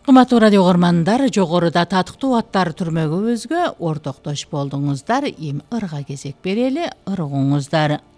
Кымбаттуу радио көрмандар, жогоруда татыктуу аттар түрмөгүбүзгө ортоктош болдуңуздар. Эми ырга кезек берели, ыргыңыздар.